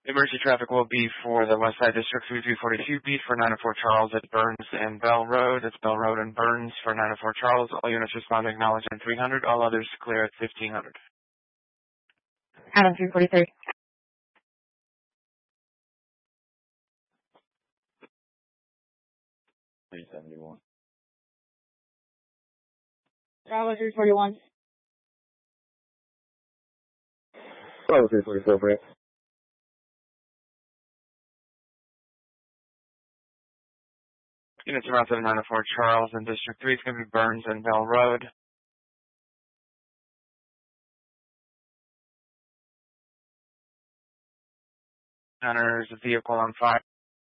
Emergency traffic will be for the West Side District 3242B for 904 Charles at Burns and Bell Road. It's Bell Road and Burns for 904 Charles. All units responding acknowledged at 300. All others clear at 1500. Adam 343. Bravo 341. Bravo 344, Brant. Units around 904 Charles and District 3 is going to be Burns and Bell Road. There's a vehicle on fire.